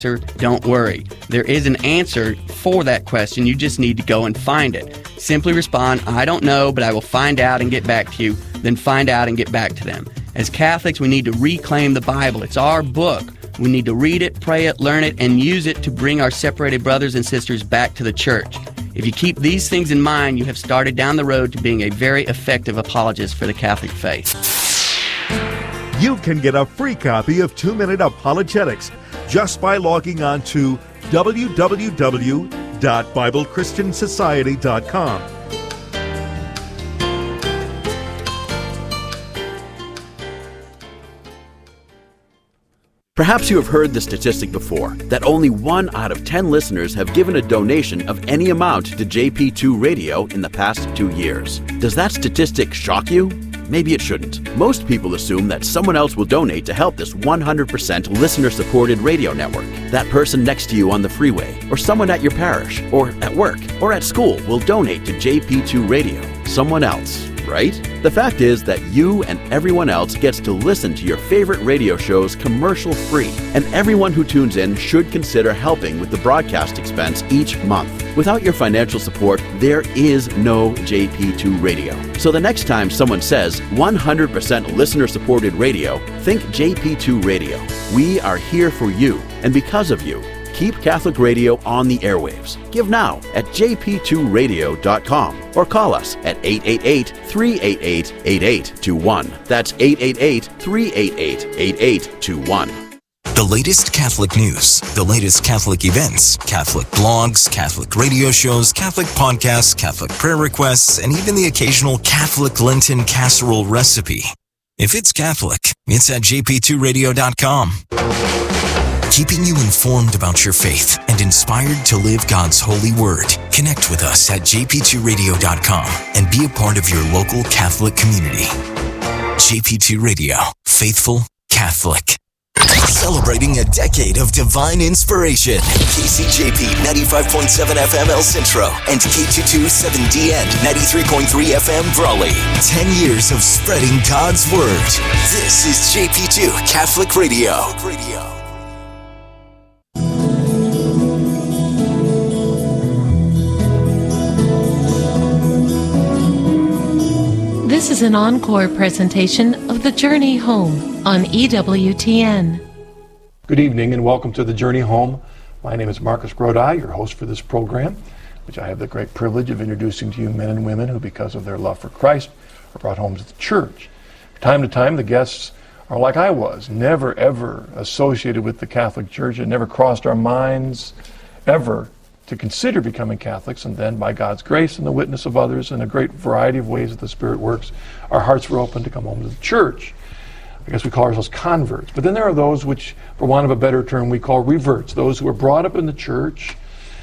Don't worry. There is an answer for that question. You just need to go and find it. Simply respond, I don't know, but I will find out and get back to you. Then find out and get back to them. As Catholics, we need to reclaim the Bible. It's our book. We need to read it, pray it, learn it, and use it to bring our separated brothers and sisters back to the church. If you keep these things in mind, you have started down the road to being a very effective apologist for the Catholic faith. You can get a free copy of 2-Minute Apologetics just by logging on to www.BibleChristianSociety.com. Perhaps you have heard the statistic before, that only 1 out of 10 listeners have given a donation of any amount to JP2 Radio in the past 2 years. Does that statistic shock you? Maybe it shouldn't. Most people assume that someone else will donate to help this 100% listener-supported radio network. That person next to you on the freeway, or someone at your parish, or at work, or at school will donate to JP2 Radio. Someone else, right? The fact is that you and everyone else gets to listen to your favorite radio shows commercial-free, and everyone who tunes in should consider helping with the broadcast expense each month. Without your financial support, there is no JP2 Radio. So the next time someone says 100% listener-supported radio, think JP2 Radio. We are here for you, and because of you, keep Catholic radio on the airwaves. Give now at jp2radio.com or call us at 888-388-8821. That's 888-388-8821. The latest Catholic news, the latest Catholic events, Catholic blogs, Catholic radio shows, Catholic podcasts, Catholic prayer requests, and even the occasional Catholic Lenten casserole recipe. If it's Catholic, it's at jp2radio.com. Keeping you informed about your faith and inspired to live God's holy word. Connect with us at jp2radio.com and be a part of your local Catholic community. JP2 Radio, faithful Catholic. Celebrating a decade of divine inspiration. KCJP 95.7 FM El Centro and K22 7DN 93.3 FM Brawley. 10 years of spreading God's word. This is JP2 Catholic Radio. This is an encore presentation of The Journey Home on EWTN. Good evening and welcome to The Journey Home. My name is Marcus Grodi, your host for this program, which I have the great privilege of introducing to you men and women who, because of their love for Christ, are brought home to the church. From time to time, the guests are like I was, never ever associated with the Catholic Church. It never crossed our minds ever to consider becoming Catholics, and then by God's grace and the witness of others and a great variety of ways that the Spirit works, our hearts were open to come home to the church. I guess we call ourselves converts. But then there are those which, for want of a better term, we call reverts, those who were brought up in the church,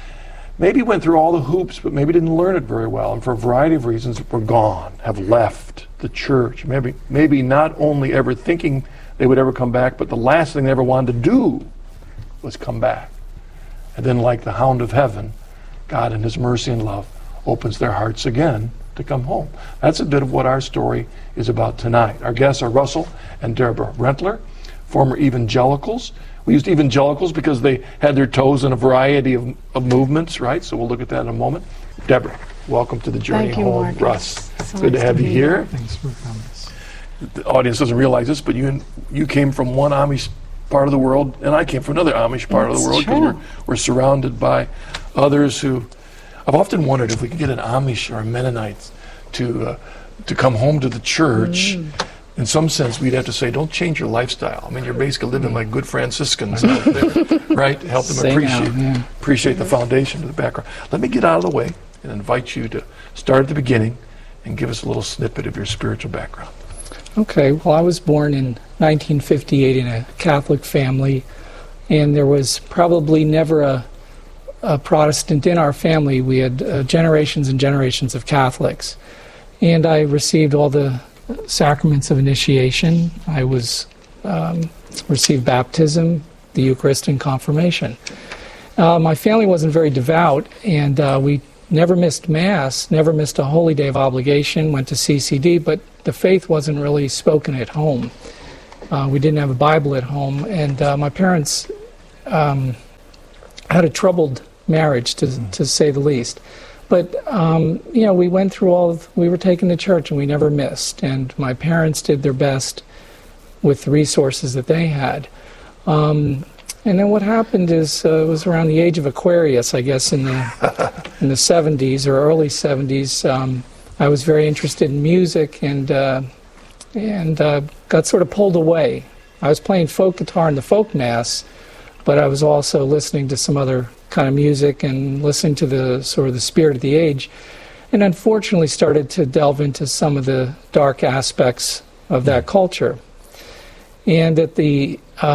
maybe went through all the hoops, but maybe didn't learn it very well, and for a variety of reasons were gone, have left the church. Maybe not only ever thinking they would ever come back, but the last thing they ever wanted to do was come back. And then, like the hound of heaven, God in his mercy and love opens their hearts again to come home. That's a bit of what our story is about tonight. Our guests are Russell and Deborah Rentler, former evangelicals. We used evangelicals because they had their toes in a variety of movements, right? So we'll look at that in a moment. Deborah, welcome to The Journey Home. Marcus. Russ, So good to nice have you be here. Thanks for coming. The audience doesn't realize this, but you came from one Amish part of the world, and I came from another Amish part of the world, because we're surrounded by others who, I've often wondered if we could get an Amish or a Mennonite to come home to the church. In some sense, we'd have to say, don't change your lifestyle. I mean, you're basically living like good Franciscans out there, right? Help them appreciate the foundation of the background. Let me get out of the way and invite you to start at the beginning and give us a little snippet of your spiritual background. Okay, well, I was born in 1958 in a Catholic family, and there was probably never a Protestant in our family. We had generations and generations of Catholics. And I received all the sacraments of initiation. I received baptism, the Eucharist, and confirmation. My family wasn't very devout, and we never missed Mass, never missed a holy day of obligation, went to CCD, but the faith wasn't really spoken at home. We didn't have a Bible at home, and my parents had a troubled marriage, to say the least. But, we went through we were taken to church and we never missed. And my parents did their best with the resources that they had. And then what happened is, it was around the age of Aquarius, I guess, in the 70s or early 70s. I was very interested in music and got sort of pulled away. I was playing folk guitar in the folk mass, but I was also listening to some other kind of music and listening to the sort of the spirit of the age, and unfortunately started to delve into some of the dark aspects of that culture. And at the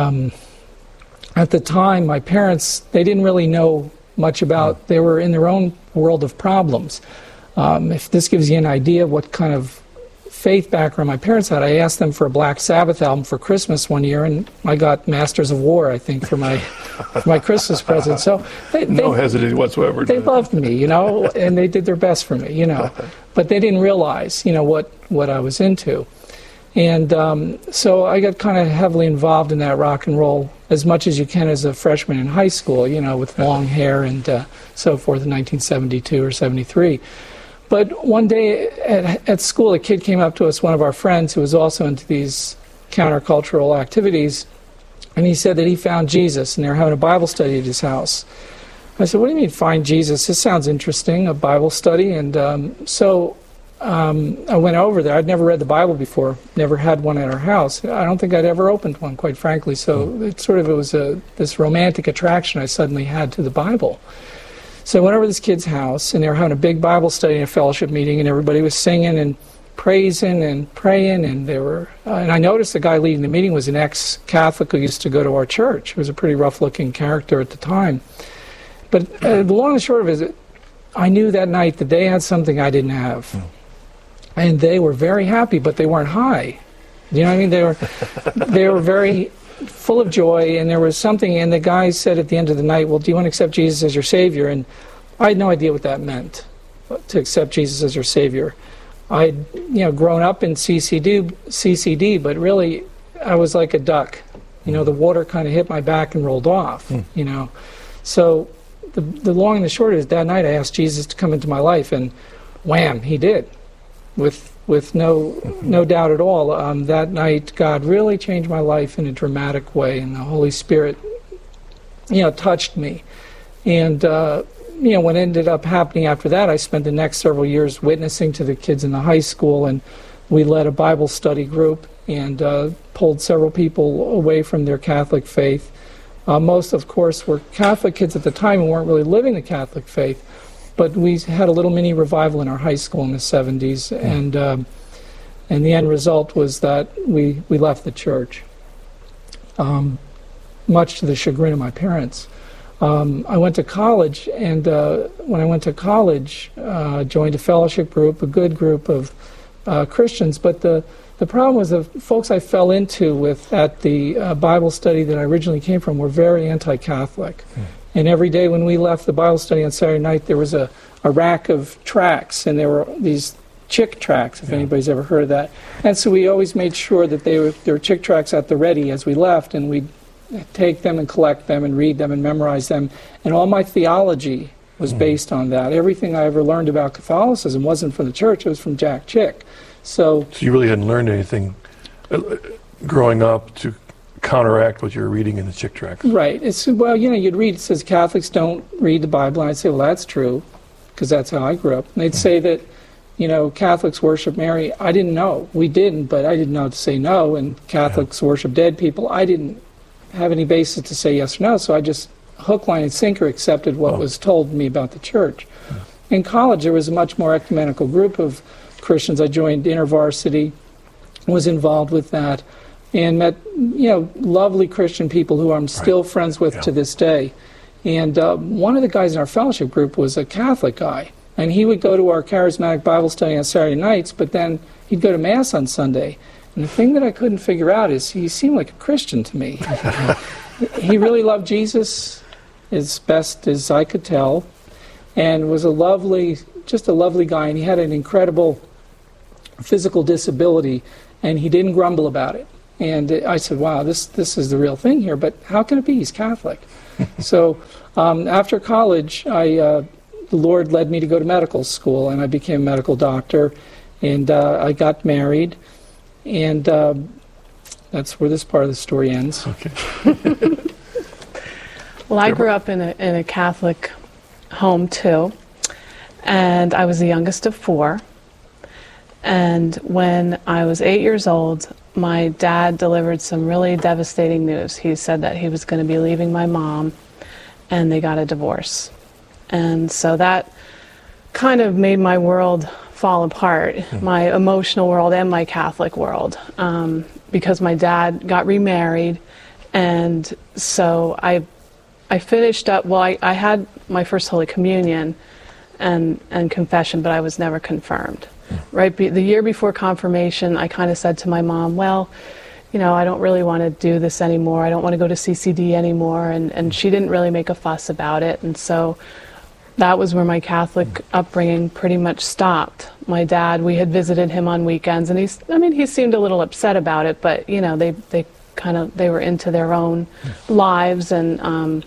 time, my parents, they didn't really know much about, they were in their own world of problems. If this gives you an idea of what kind of faith background my parents had, I asked them for a Black Sabbath album for Christmas one year, and I got Masters of War, I think, for my Christmas present. So no hesitation whatsoever. They loved me, and they did their best for me, but they didn't realize, what I was into. And so I got kind of heavily involved in that rock and roll as much as you can as a freshman in high school, with long hair and so forth in 1972 or 73. But one day at school, a kid came up to us, one of our friends who was also into these countercultural activities, and he said that he found Jesus, and they were having a Bible study at his house. I said, "What do you mean, find Jesus? This sounds interesting, a Bible study." And so I went over there. I'd never read the Bible before, never had one at our house. I don't think I'd ever opened one, quite frankly. So it was this romantic attraction I suddenly had to the Bible. So I went over to this kid's house, and they were having a big Bible study and a fellowship meeting, and everybody was singing and praising and praying, and they were. And I noticed the guy leading the meeting was an ex-Catholic who used to go to our church. He was a pretty rough-looking character at the time. But the long and short of it is, I knew that night that they had something I didn't have, and they were very happy, but they weren't high. You know what I mean? They were very full of joy, and there was something, and the guy said at the end of the night, "Well, do you want to accept Jesus as your Savior?" And I had no idea what that meant, to accept Jesus as your Savior. I'd grown up in CCD, but really I was like a duck. The water kind of hit my back and rolled off. So the long and the short is, that night I asked Jesus to come into my life, and wham, he did, with no doubt at all. That night, God really changed my life in a dramatic way, and the Holy Spirit, touched me. And what ended up happening after that, I spent the next several years witnessing to the kids in the high school, and we led a Bible study group and pulled several people away from their Catholic faith. Most, of course, were Catholic kids at the time and weren't really living the Catholic faith. But we had a little mini revival in our high school in the 70s, and the end result was that we left the church, much to the chagrin of my parents. I went to college, and when I went to college, joined a fellowship group, a good group of Christians, but the problem was the folks I fell into at the Bible study that I originally came from were very anti-Catholic. And every day when we left the Bible study on Saturday night, there was a rack of tracts, and there were these Chick tracts, if anybody's ever heard of that. And so we always made sure that there were Chick tracts at the ready as we left, and we'd take them and collect them and read them and memorize them. And all my theology was based on that. Everything I ever learned about Catholicism wasn't from the church, it was from Jack Chick. So you really hadn't learned anything growing up to counteract what you're reading in the Chick tracts. Right. You'd read, it says Catholics don't read the Bible, and I'd say, well, that's true, because that's how I grew up. And they'd say that, Catholics worship Mary. I didn't know. We didn't, but I didn't know to say no, and Catholics worship dead people. I didn't have any basis to say yes or no, so I just hook, line, and sinker accepted what was told me about the church. In college, there was a much more ecumenical group of Christians. I joined InterVarsity, was involved with that, and met, lovely Christian people who I'm still friends with to this day. And one of the guys in our fellowship group was a Catholic guy, and he would go to our charismatic Bible study on Saturday nights, but then he'd go to Mass on Sunday. And the thing that I couldn't figure out is he seemed like a Christian to me. He really loved Jesus as best as I could tell, and was just a lovely guy, and he had an incredible physical disability, and he didn't grumble about it. And I said, wow, this is the real thing here, but how can it be? He's Catholic. So after college, the Lord led me to go to medical school, and I became a medical doctor, and I got married, and that's where this part of the story ends. Okay. Well, I grew up in a Catholic home too, and I was the youngest of 4. And when I was 8 years old, my dad delivered some really devastating news. He said that he was going to be leaving my mom, and they got a divorce. And so that kind of made my world fall apart, my emotional world and my Catholic world, because my dad got remarried. And so I finished up, well, I had my first Holy Communion and confession, but I was never confirmed. Right, the year before confirmation, I kind of said to my mom, well, you know, I don't really want to do this anymore. I don't want to go to CCD anymore. And she didn't really make a fuss about it. And so that was where my Catholic upbringing pretty much stopped. My dad, we had visited him on weekends, and he seemed a little upset about it, but, you know, they were into their own lives and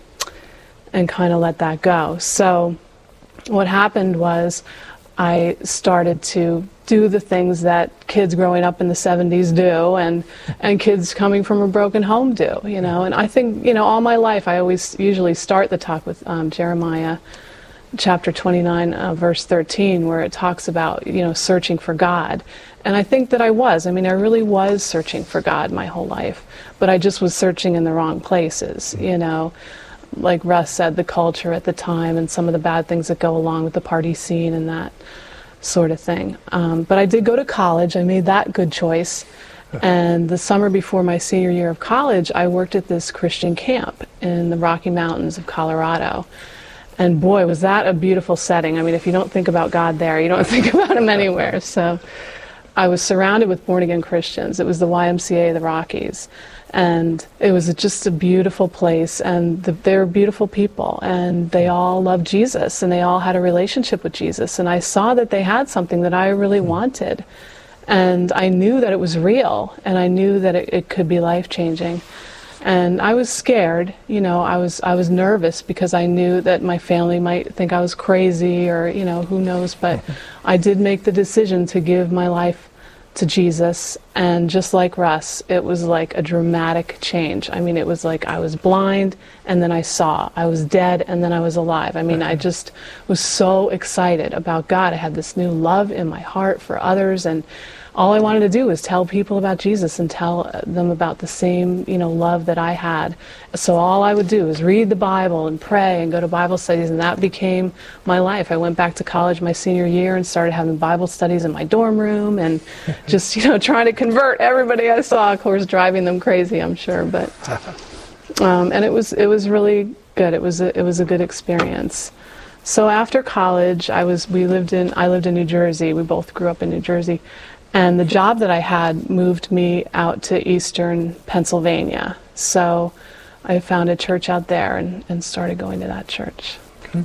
kind of let that go. So what happened was, I started to do the things that kids growing up in the 70s do, and kids coming from a broken home do, you know. And I think, you know, all my life I always usually start the talk with Jeremiah chapter 29, verse 13, where it talks about, you know, searching for God. And I think that I really was searching for God my whole life, but I just was searching in the wrong places, you know. Like Russ said, the culture at the time and some of the bad things that go along with the party scene and that sort of thing. But I did go to college. I made that good choice. And the summer before my senior year of college, I worked at this Christian camp in the Rocky Mountains of Colorado. And boy, was that a beautiful setting. I mean, if you don't think about God there, you don't think about him anywhere. So I was surrounded with born-again Christians. It was the YMCA of the Rockies. And it was just a beautiful place, and they were beautiful people, and they all loved Jesus, and they all had a relationship with Jesus. And I saw that they had something that I really wanted. And I knew that it was real, and I knew that it could be life-changing. And I was scared, you know, I was nervous because I knew that my family might think I was crazy, or, you know, who knows. But I did make the decision to give my life to Jesus, and just like Russ, it was like a dramatic change. I mean, it was like I was blind and then I saw. I was dead and then I was alive. I mean, I just was so excited about God. I had this new love in my heart for others, and all I wanted to do was tell people about Jesus and tell them about the same, you know, love that I had. So all I would do was read the Bible and pray and go to Bible studies, and that became my life. I went back to college my senior year and started having Bible studies in my dorm room and just, you know, trying to convert everybody I saw, of course, driving them crazy, I'm sure. But and it was really good. It was a good experience. So after college, I lived in New Jersey. We both grew up in New Jersey. And the job that I had moved me out to eastern Pennsylvania. So I found a church out there and started going to that church. Okay.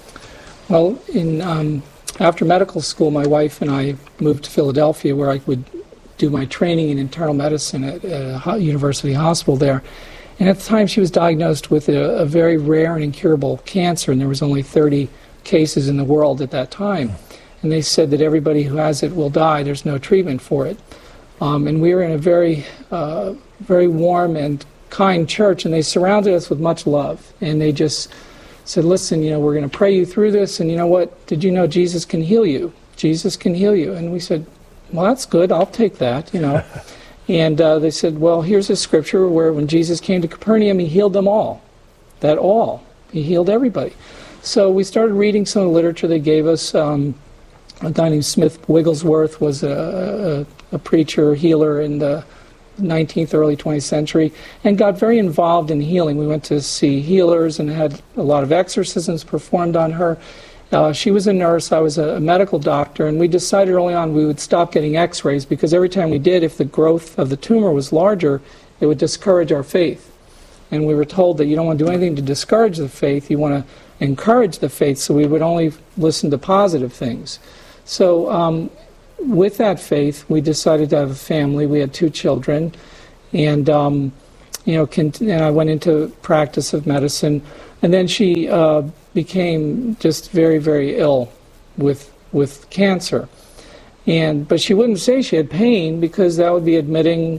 Well, after medical school, my wife and I moved to Philadelphia, where I would do my training in internal medicine at a university hospital there. And at the time, she was diagnosed with a very rare and incurable cancer, and there was only 30 cases in the world at that time. And they said that everybody who has it will die. There's no treatment for it. And we were in a very, very warm and kind church, and they surrounded us with much love. And they just said, listen, you know, we're going to pray you through this, and you know what? Did you know Jesus can heal you? Jesus can heal you. And we said, well, that's good. I'll take that, you know. And they said, well, here's a scripture where when Jesus came to Capernaum, he healed them all. That all. He healed everybody. So we started reading some of the literature they gave us. A guy named Smith Wigglesworth was a preacher, healer in the 19th, early 20th century, and got very involved in healing. We went to see healers and had a lot of exorcisms performed on her. She was a nurse, I was a medical doctor, and we decided early on we would stop getting x-rays, because every time we did, if the growth of the tumor was larger, it would discourage our faith. And we were told that you don't want to do anything to discourage the faith, you want to encourage the faith, so we would only listen to positive things. So with that faith, we decided to have a family. We had 2 children, and and I went into practice of medicine, and then she became just very, very ill with cancer. But she wouldn't say she had pain, because that would be admitting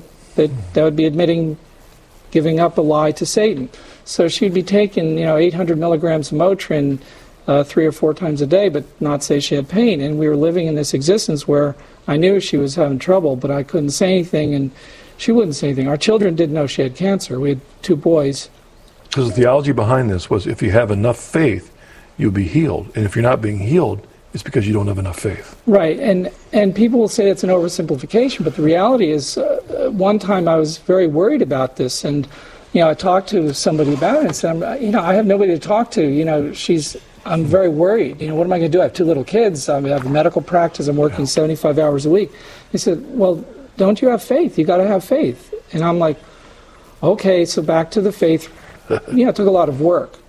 giving up a lie to Satan. So she'd be taking 800 milligrams of Motrin 3 or 4 times a day, but not say she had pain. And we were living in this existence where I knew she was having trouble, but I couldn't say anything, and she wouldn't say anything. Our children didn't know she had cancer. We had 2 boys. Because the theology behind this was, if you have enough faith, you'll be healed. And if you're not being healed, it's because you don't have enough faith. Right, and people will say it's an oversimplification, but the reality is, one time I was very worried about this, and I talked to somebody about it and said, I have nobody to talk to. I'm very worried. What am I going to do? I have 2 little kids. I have a medical practice. I'm working 75 hours a week. He said, well, don't you have faith? You got to have faith. And I'm like, okay, so back to the faith. It took a lot of work,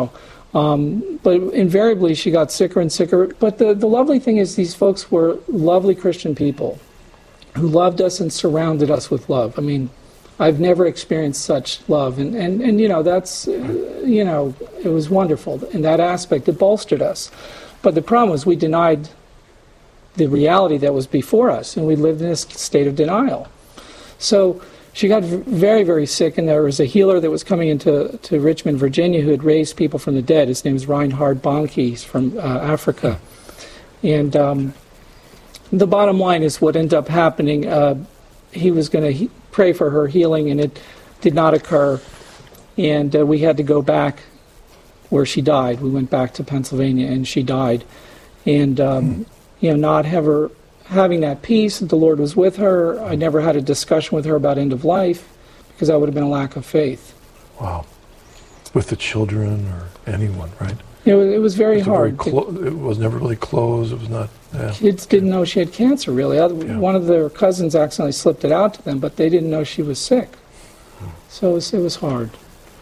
but invariably she got sicker and sicker. But the lovely thing is, these folks were lovely Christian people who loved us and surrounded us with love. I mean, I've never experienced such love, and that's it was wonderful in that aspect. It bolstered us. But the problem was, we denied the reality that was before us, and we lived in a state of denial. So she got very, very sick, and there was a healer that was coming into Richmond, Virginia, who had raised people from the dead. His name is Reinhard Bonnke. He's from Africa. And the bottom line is, what ended up happening, he was going to pray for her healing, and it did not occur. And we had to go back where she died. We went back to Pennsylvania, and she died. And, not having that peace that the Lord was with her. I never had a discussion with her about end of life, because that would have been a lack of faith. Wow. With the children or anyone, right? It was very hard. It was never really closed. It was not. Yeah. Kids didn't know she had cancer, really. One of their cousins accidentally slipped it out to them, but they didn't know she was sick. So it was hard.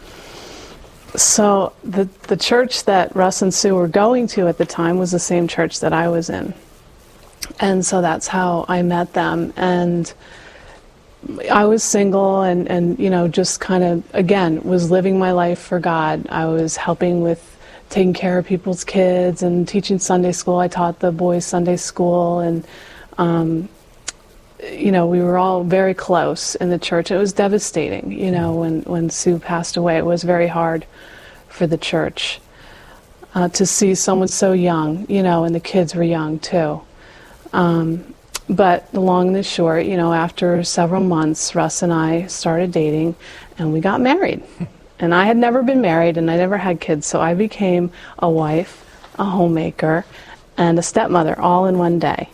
So the church that Russ and Sue were going to at the time was the same church that I was in. And so that's how I met them. And I was single and just kind of, again, was living my life for God. I was helping with taking care of people's kids and teaching Sunday school. I taught the boys Sunday school, and we were all very close in the church. It was devastating, when Sue passed away. It was very hard for the church to see someone so young, and the kids were young too. But the long and the short, after several months, Russ and I started dating, and we got married. And I had never been married, and I never had kids, so I became a wife, a homemaker, and a stepmother all in one day.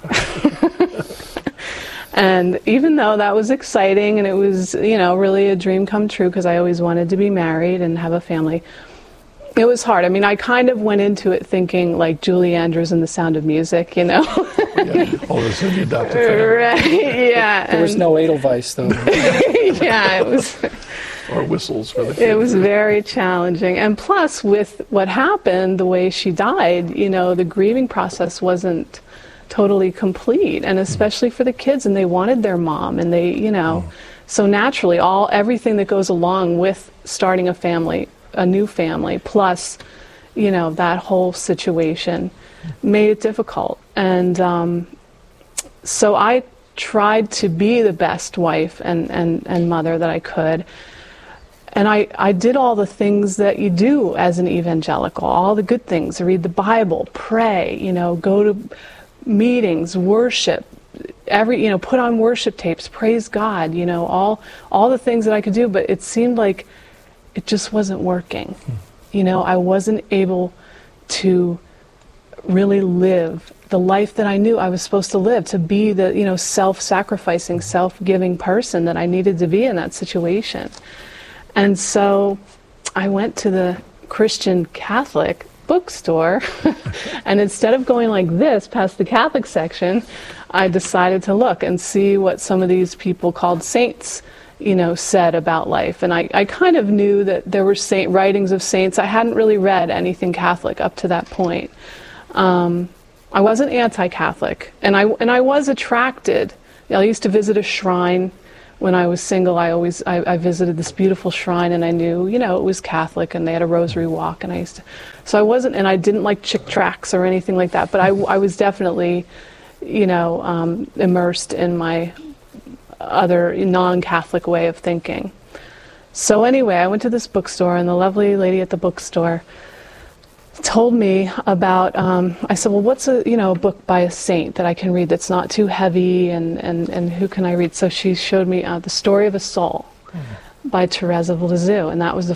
And even though that was exciting, and it was, really a dream come true, because I always wanted to be married and have a family, it was hard. I mean, I kind of went into it thinking like Julie Andrews in The Sound of Music, Yeah, all of a sudden you adopted family. Right, yeah. There was no Edelweiss, though. Yeah, it was... Or whistles for the kids. It was very challenging. And plus, with what happened, the way she died, the grieving process wasn't totally complete, and especially for the kids, and they wanted their mom, and they, so naturally, everything that goes along with starting a family, a new family, plus, that whole situation made it difficult. And so I tried to be the best wife and mother that I could. And I did all the things that you do as an evangelical, all the good things: read the Bible, pray, go to meetings, worship, put on worship tapes, praise God, all the things that I could do. But it seemed like it just wasn't working. I wasn't able to really live the life that I knew I was supposed to live, to be the, self-sacrificing, self-giving person that I needed to be in that situation. And so I went to the Christian Catholic bookstore, and instead of going like this past the Catholic section, I decided to look and see what some of these people called saints, said about life. And I kind of knew that there were writings of saints. I hadn't really read anything Catholic up to that point. I wasn't anti-Catholic, and I was attracted. I used to visit a shrine when I was single, I visited this beautiful shrine, and I knew, you know, it was Catholic, and they had a rosary walk, and I didn't like Chick tracts or anything like that, but I was definitely, you know, immersed in my other non-Catholic way of thinking. So anyway, I went to this bookstore, and the lovely lady at the bookstore told me about, I said, well, what's a book by a saint that I can read that's not too heavy, and who can I read? So she showed me The Story of a Soul by Therese of Lisieux, and that was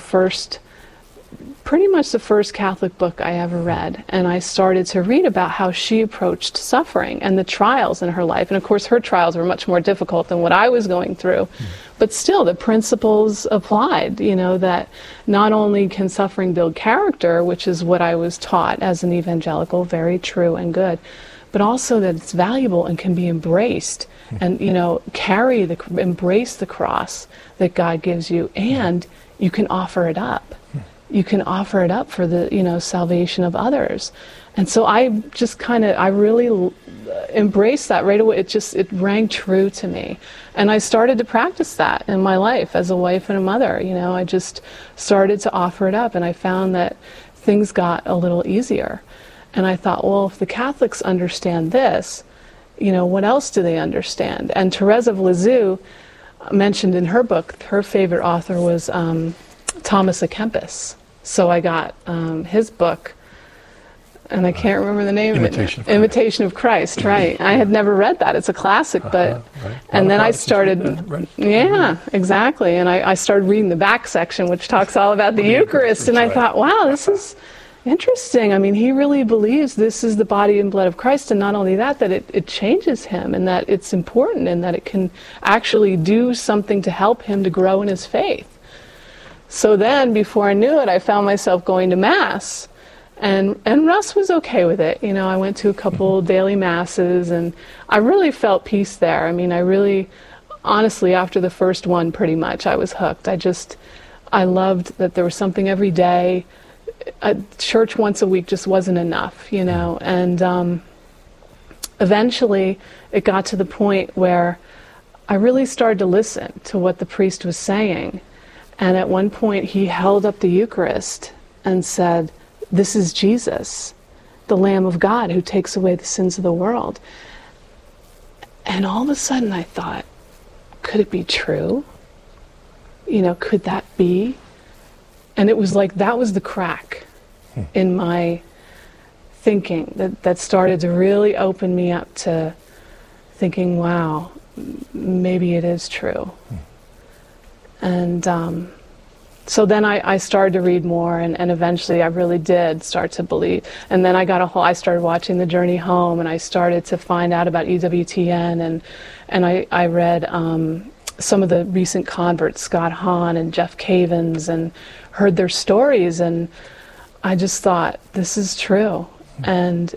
pretty much the first Catholic book I ever read. And I started to read about how she approached suffering and the trials in her life. And of course, her trials were much more difficult than what I was going through. But still, the principles applied, you know, that not only can suffering build character, which is what I was taught as an evangelical, very true and good, but also that it's valuable and can be embraced and, you know, embrace the cross that God gives you, and you can offer it up. You can offer it up for the, you know, salvation of others. And so I really embraced that right away. It rang true to me. And I started to practice that in my life as a wife and a mother. You know, I just started to offer it up, and I found that things got a little easier. And I thought, well, if the Catholics understand this, you know, what else do they understand? And Therese of Lisieux mentioned in her book, her favorite author was Thomas à Kempis. So I got his book, and I can't remember the name of it. Imitation of Christ, right. I had never read that. It's a classic, but... Right. And then I started... Yeah, exactly. And I started reading the back section, which talks all about the Eucharist, and I thought, wow, this is interesting. I mean, he really believes this is the body and blood of Christ, and not only that it changes him, and that it's important, and that it can actually do something to help him to grow in his faith. So then, before I knew it, I found myself going to Mass, and Russ was okay with it. You know, I went to a couple daily Masses, and I really felt peace there. I mean, I really, honestly, after the first one, pretty much, I was hooked. I loved that there was something every day. Church once a week just wasn't enough, you know, and eventually it got to the point where I really started to listen to what the priest was saying. And at one point, he held up the Eucharist and said, "This is Jesus, the Lamb of God who takes away the sins of the world." And all of a sudden I thought, could it be true? You know, could that be? And it was like that was the crack in my thinking that started to really open me up to thinking, wow, maybe it is true. And so then I started to read more, and eventually I really did start to believe. And then I started watching The Journey Home, and I started to find out about EWTN, and I read some of the recent converts, Scott Hahn and Jeff Cavins, and heard their stories, and I just thought, this is true. And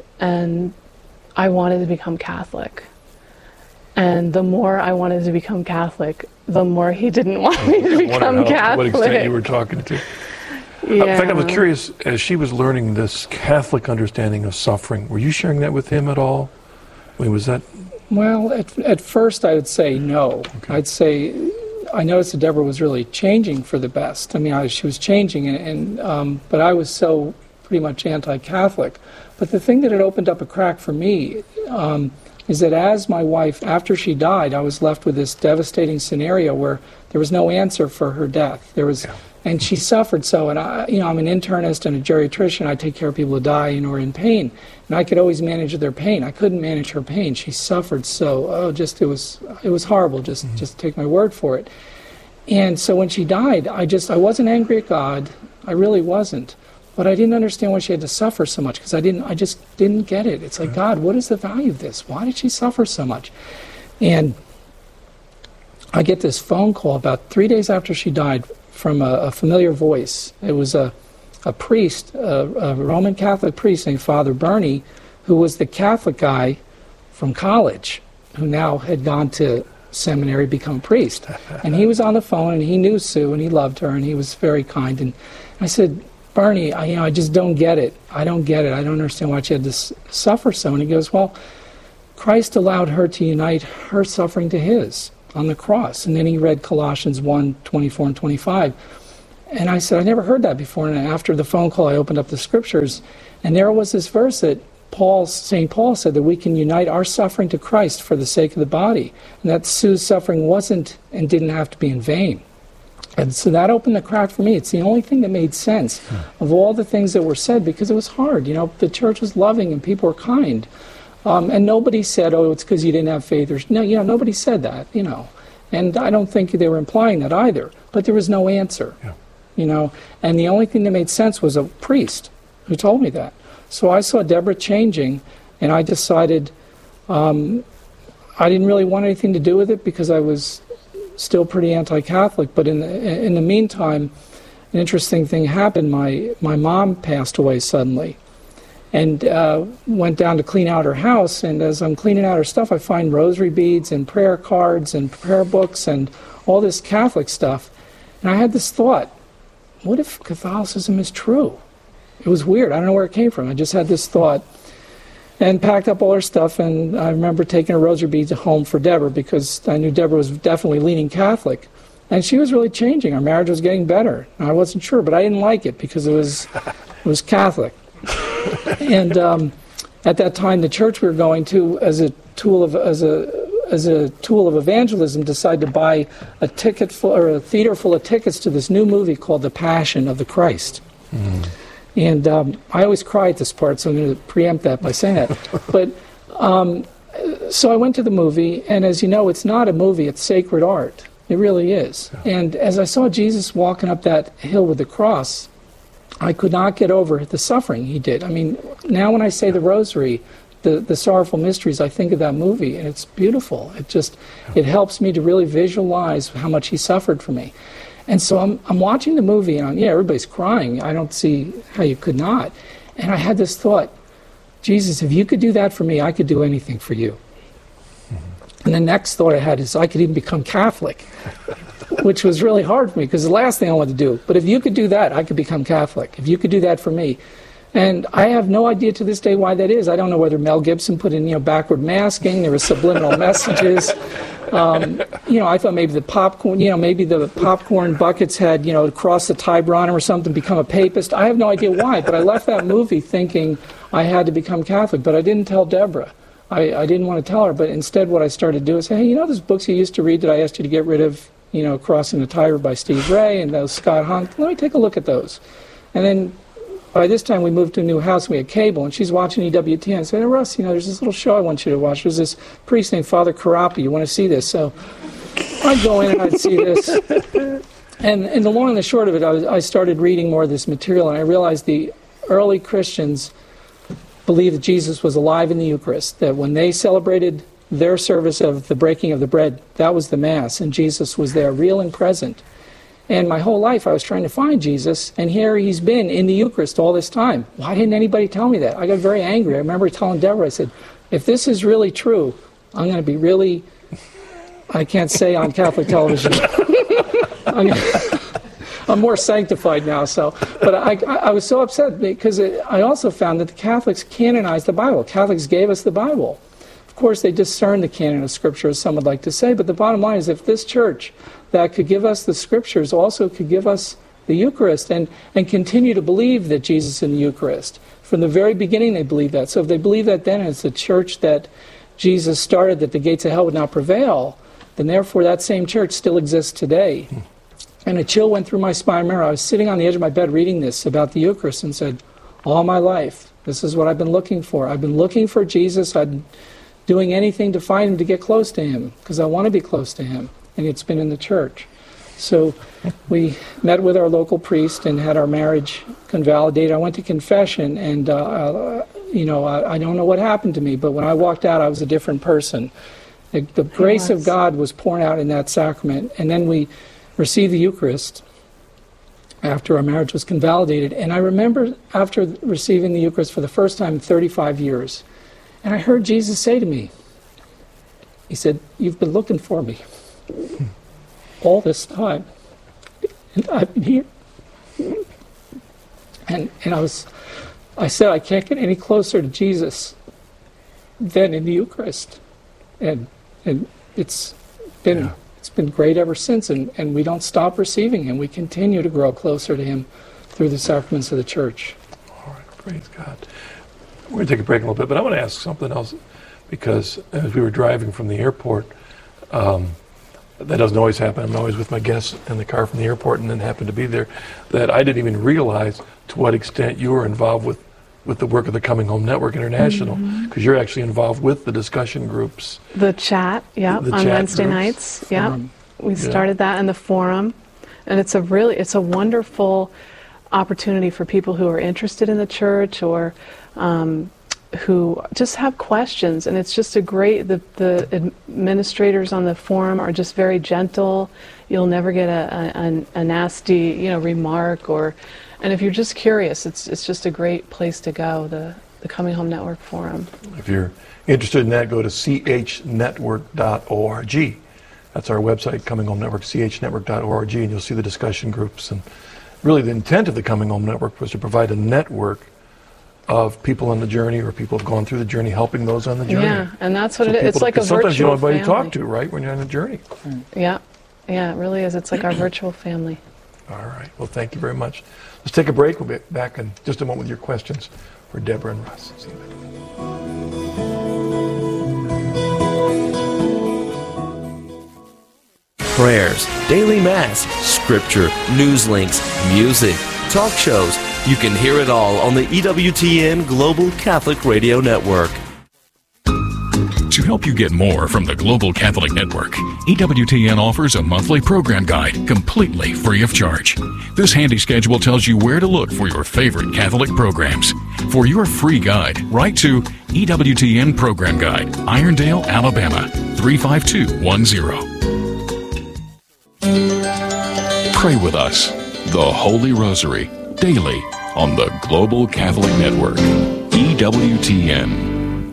I wanted to become Catholic. And the more I wanted to become Catholic, the more he didn't want me to become Catholic. To what extent you were talking to. Yeah. In fact, I was curious, as she was learning this Catholic understanding of suffering, were you sharing that with him at all? I mean, was that... Well, at first I would say no. Okay. I'd say I noticed that Deborah was really changing for the best. I mean, she was changing, but I was so pretty much anti-Catholic. But the thing that had opened up a crack for me is that as my wife, after she died, I was left with this devastating scenario where there was no answer for her death. And she suffered so, and I'm an internist and a geriatrician. I take care of people who die, or in pain, and I could always manage their pain. I couldn't manage her pain. She suffered so. It was horrible. Just take my word for it. And so when she died, I wasn't angry at God. I really wasn't. But I didn't understand why she had to suffer so much, because I just didn't get it. It's like, God, what is the value of this? Why did she suffer so much? And I get this phone call about 3 days after she died from a familiar voice. It was a priest, a Roman Catholic priest named Father Bernie, who was the Catholic guy from college, who now had gone to seminary, become a priest. And he was on the phone, and he knew Sue, and he loved her, and he was very kind. And I said, Bernie, I just don't get it. I don't get it. I don't understand why she had to suffer so. And he goes, well, Christ allowed her to unite her suffering to his. on the cross. And then he read Colossians 1:24 and 25. And I said, I never heard that before. And after the phone call, I opened up the scriptures, and there was this verse that St. Paul said that we can unite our suffering to Christ for the sake of the body. And that Sue's suffering wasn't and didn't have to be in vain. And so that opened the crack for me. It's the only thing that made sense of all the things that were said, because it was hard. You know, the church was loving and people were kind. And nobody said, oh, it's because you didn't have faith. Or, no, you know, nobody said that, you know. And I don't think they were implying that either. But there was no answer, you know. And the only thing that made sense was a priest who told me that. So I saw Deborah changing, and I decided I didn't really want anything to do with it because I was still pretty anti-Catholic. But in the meantime, an interesting thing happened. My mom passed away suddenly, and went down to clean out her house. And as I'm cleaning out her stuff, I find rosary beads and prayer cards and prayer books and all this Catholic stuff. And I had this thought, what if Catholicism is true? It was weird. I don't know where it came from. I just had this thought, and packed up all her stuff. And I remember taking her rosary beads home for Deborah, because I knew Deborah was definitely leaning Catholic. And she was really changing. Our marriage was getting better. I wasn't sure, but I didn't like it because it was Catholic. And at that time, the church we were going to, as a tool of evangelism, decided to buy a theater full of tickets to this new movie called The Passion of the Christ. And I always cry at this part, so I'm going to preempt that by saying that. But so I went to the movie, and as you know, it's not a movie; it's sacred art. It really is. And as I saw Jesus walking up that hill with the cross, I could not get over the suffering he did. I mean, now when I say the rosary, the sorrowful mysteries, I think of that movie, and it's beautiful. It helps me to really visualize how much he suffered for me. And so I'm watching the movie, and everybody's crying. I don't see how you could not. And I had this thought, Jesus, if you could do that for me, I could do anything for you. And the next thought I had is I could even become Catholic, which was really hard for me, because the last thing I wanted to do. But if you could do that, I could become Catholic. If you could do that for me. And I have no idea to this day why that is. I don't know whether Mel Gibson put in, backward masking, there were subliminal messages. I thought maybe the popcorn buckets had, crossed the Tiburon or something, become a papist. I have no idea why, but I left that movie thinking I had to become Catholic, but I didn't tell Deborah. I didn't want to tell her, but instead what I started to do is say, hey, those books you used to read that I asked you to get rid of, Crossing the Tiber by Steve Ray and those Scott Hahn, let me take a look at those. And then by this time we moved to a new house and we had cable, and she's watching EWTN. I said, hey, Russ, there's this little show I want you to watch. There's this priest named Father Carapi. You want to see this? So I'd go in and I'd see this. And the long and the short of it, I started reading more of this material, and I realized the early Christians believed that Jesus was alive in the Eucharist, that when they celebrated their service of the breaking of the bread, that was the Mass, and Jesus was there, real and present. And my whole life I was trying to find Jesus, and here he's been in the Eucharist all this time. Why didn't anybody tell me that? I got very angry. I remember telling Deborah, I said, if this is really true, I'm going to be really, I can't say on Catholic television. I'm more sanctified now, but I was so upset because I also found that the Catholics canonized the Bible. Catholics gave us the Bible. Of course, they discerned the canon of Scripture, as some would like to say, but the bottom line is if this church that could give us the Scriptures also could give us the Eucharist and continue to believe that Jesus is in the Eucharist. From the very beginning they believed that. So if they believe that then it's the church that Jesus started, that the gates of hell would not prevail, then therefore that same church still exists today. And a chill went through my spine. I remember I was sitting on the edge of my bed reading this about the Eucharist and said, all my life, this is what I've been looking for. I've been looking for Jesus. I've been doing anything to find him, to get close to him, because I want to be close to him. And it's been in the church. So we met with our local priest and had our marriage convalidated. I went to confession, and I don't know what happened to me, but when I walked out, I was a different person. The grace of God was poured out in that sacrament, and then we received the Eucharist after our marriage was convalidated. And I remember after receiving the Eucharist for the first time in 35 years, and I heard Jesus say to me, he said, you've been looking for me all this time, and I've been here. And I said, I can't get any closer to Jesus than in the Eucharist. And it's been it's been great ever since, and we don't stop receiving Him. We continue to grow closer to Him through the sacraments of the Church. All right, praise God. We're going to take a break a little bit, but I want to ask something else, because as we were driving from the airport, that doesn't always happen. I'm always with my guests in the car from the airport and then happen to be there, that I didn't even realize to what extent you were involved with the work of the Coming Home Network International, because you're actually involved with the discussion groups. The chat, on chat Wednesday groups. nights, we started that in the forum, and it's a wonderful opportunity for people who are interested in the church or who just have questions, and it's just the administrators on the forum are just very gentle. You'll never get a nasty remark, and if you're just curious, it's just a great place to go, the Coming Home Network forum. If you're interested in that, go to chnetwork.org. That's our website, Coming Home Network, chnetwork.org, and you'll see the discussion groups. And really the intent of the Coming Home Network was to provide a network of people on the journey, or people who have gone through the journey, helping those on the journey. Yeah, and that's what it is. It's like a virtual sometimes you don't have anybody to family. talk to, right, when you're on a journey. Yeah, it really is. It's like our virtual family. All right. Well, thank you very much. Let's take a break. We'll be back in just a moment with your questions for Deborah and Russ. See you later. Prayers, daily mass, scripture, news links, music, talk shows. You can hear it all on the EWTN Global Catholic Radio Network. To help you get more from the Global Catholic Network, EWTN offers a monthly program guide completely free of charge. This handy schedule tells you where to look for your favorite Catholic programs. For your free guide, write to EWTN Program Guide, Irondale, Alabama, 35210. Pray with us, the Holy Rosary, daily on the Global Catholic Network, EWTN.